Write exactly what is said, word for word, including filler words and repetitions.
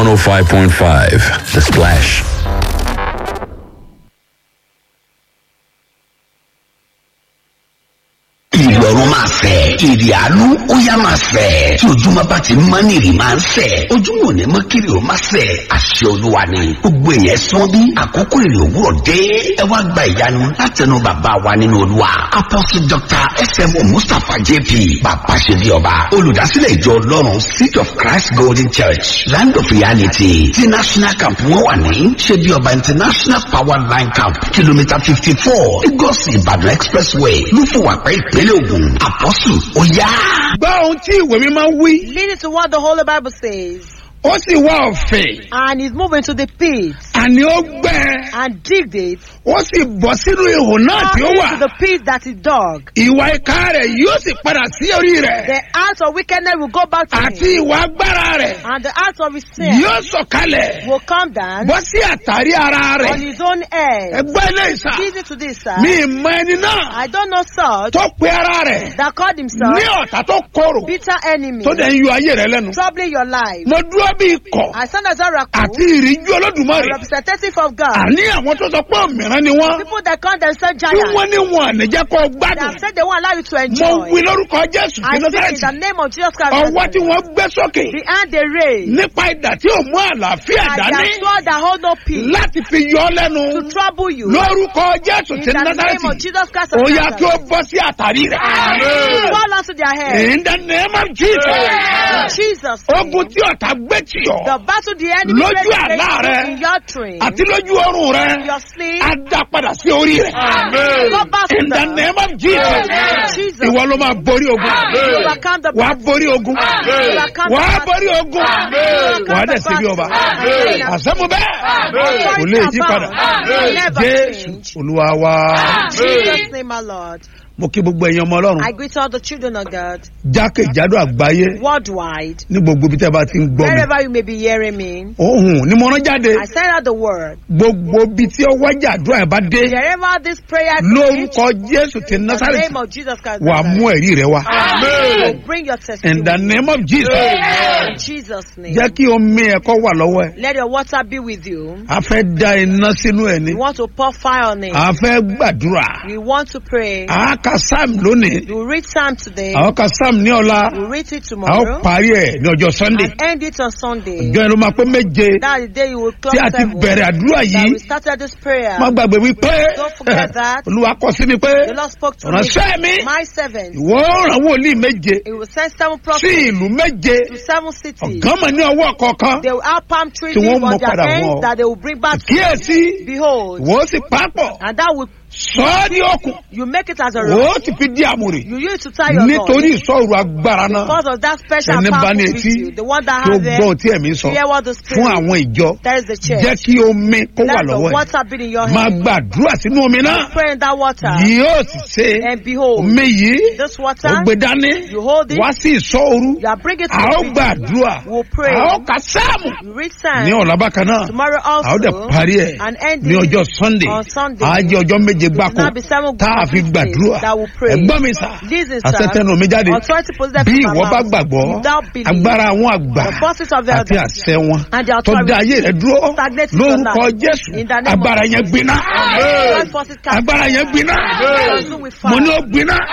one oh five point five, The Splash. Ìrọ̀rùn máa fẹ̀, ìrì àánú ó yá máa fẹ̀. Tí ojúmọ́ bá ti mọ́ ní ìrì máa ń fẹ̀. Ojúmọ́ ò ní mọ́ kiri ó máa fẹ̀. Àṣẹ Olúwa ni. Gbogbo èèyàn sán bí àkókò ìrì òwúrọ̀ dé. Ẹ wá gba ìyanu látẹnu bàbá wa nínú Olúwa. Apostle Doctor S M O Mustapha J P. Bàbá ṣe bí ọba. Olùdásílẹ̀ ìjọ Ọlọ́run Seed of Christ Golden Church. Land of Reality. Ti National Camp wọ́n wà ní. Ṣe bí ọba International Power Line Camp. Kìlómítà fifty four. Lagos Ìbàdàn Expressway. Lúfùwàpẹ́ ìpínlẹ̀ Ògùn. Apostle ó yá. Gbọ́ ohun tí ìwé mímọ́ wí. Listen to what the Holy Bible says. Ó sì wá ọ̀fìn. And he's moving to the pit. Àní ó gbẹ́. And digged it. Ó sì bọ́ sínú ihò náà tí ó Into wà. the pit that he dug. Ìwà ìkà rẹ̀ yóò sì padà sí orí rẹ̀. The acts of wickedness will go back to Àti him. ìwà agbára rẹ̀ And the acts of his sin yóò sọ̀kalẹ̀. will come down Bọ́ sí àtàrí ara on rẹ̀. his own head. Ẹgbẹ́ ilé ìsà. Listen to this, sir. Mi mọ ẹni náà I don't know such tó pe ara rẹ̀ that called himself ní ọ̀tá tó korò bitter enemy, tó dẹ̀ ń yọ ayé rẹ̀ lẹ́nu. troubling your life. Mo dúró bí ikọ̀ I stand as oracle, àti ìríjú a Olódùmarè. representative of God. Àní àwọn tó sọ pé òmìrán ni wọ́n. People that call themselves Tí giants, wọ́n ní wọn àníjẹ́ kó they gbádùn. have said they won't allow you to Mo enjoy. wí lórúkọ Jésù I kí ló speak in dájú. the name of Jesus Christ. Ọwọ́ tí wọ́n gbé sókè The hand they raise, nípa ìdà tí ò mú àlàáfíà and dání their sword that hold no peace, láti fi yọ ọ́ lẹ́nu to trouble you. lórúkọ Jésù In tí the name of Násárẹ́tì. Jesus Christ of Ó yá kí ó Nazareth. bọ́ sí àtàrí rẹ̀. To fall onto their head. In the name of Jesus. In Jesus' Ogun name. tí ọ̀tá gbé tì ọ́ The battle the enemy Lójú places àlá against rẹ. you in your dream, àti lójú ọrùn rẹ̀ in your sleep, á dá padà sí orí rẹ̀. go back to In the them. name of Jesus. Jesus. Ìwọ ló máa borí ogun. You overcome the Wà á battle. borí ogun. You overcome the Wà á battle. borí ogun. Wà á dẹ̀ sí bí ọba. Àṣẹ́mu bẹ́ẹ̀ kò lè yí padà. Jésù Olúwa wa. Jesus' name, my Lord. Mo kí gbogbo ẹ̀yin ọmọ Ọlọ́run I greet all the children of God jákèjádò àgbáyé worldwide, ní gbogbo ibi tí ẹ bá ti ń gbọ́ mi. wherever you may be hearing me. Ohun ni mo rán jáde. I send out the word. Gbogbo ibi tí ọwọ́jà àdúrà ẹ̀ bá dé. Wherever this prayer is Lórúkọ Jésù ti in the Násárẹ́tì. name of Jesus Christ, Wà á mú ẹ̀rí rẹ wá. so bring your In the testimony. name of Jesus. In Jesus' name. Jẹ́ kí omi ẹ̀kọ́ wà lọ́wọ́ ẹ̀. Let your water be with you. A fẹ́ da iná sínú ẹ̀ ni. We want to pour fire on it. A fẹ́ gbàdúrà. We want to pray. A ka Sam lónìí. We'll read Psalm today. A ó ka Sam ní ọ̀la. We'll read it A ó tomorrow. parí ẹ̀ ní ọjọ́ Sunday. And end it on Sunday. Ìjọ ẹni ló máa pé méje That's the day you will clock tí a ti seven. bẹ̀rẹ̀ àdúrà That yìí. we started this prayer. Má gbàgbé wípé Don't forget that. Olúwa kọ sí mi pé The Lord spoke to me. ránṣẹ́ mi. My servant. Ìwọ ó rán wòlíì méje It will send seven sí prophets ìlú méje. to seven cities. Ọ̀gán mọ̀ ní ọwọ́ kọ̀ọ̀kan. They will have palm trees Tí wọ́n on mú their padà hands wọ́n. that they will bring back to you. Kíyèsí. Behold. Ìwọ ó sì pápọ̀. And that will, Sọ ọ́ ní òkun. you make it as a Ó rope. ti fi dí àmùrè. You use it to tie your Nítorí loins. ìsọ̀rọ̀ agbára náà. Because of that special Ẹni bá power ní with etí you. The one that tó has gbọ́ it. tí ẹ̀mí sọ Hear what the fún Spirit. àwọn ìjọ. That is the church. Jẹ́ kí omi kó wà Let the lọ́wọ́ ẹ̀. water be in your Máa hand. gbàdúrà sínú omi náà. Pray in that water. Yóò sì ṣe And behold, omi yìí. this Ó water, gbé dání. you hold it. Wá sí ìsọ̀ òru. You are bringing it to A ó the gbàdúrà. We'll pray. A ó ka Sáàmù. You read Ní Psalm. ọ̀la bákan náà. Tomorrow A ó dẹ̀ also. parí ẹ̀ And end ní it ọjọ́ Sunday. on Sunday. A jẹ́ ọjọ́ méje It will gbáko now be seven tá a fi days gbàdúrà. that will pray. Ẹ̀gbọ́n mi sà. Listen, sir. Àṣetẹnu mi jáde. Authority possessed Bí from ìwọ my bá mouth. gbàgbọ́, Without belief. agbára àwọn àgbà The forces of the àti elders àṣẹ wọn and the tó dá ayé rẹ dúró Stagnate in your lórúkọ life. Jésù. In the name of Agbára yẹn gbiná. God forces cast Agbára yẹn gbiná. Consume with Mo ní fire. ó gbiná.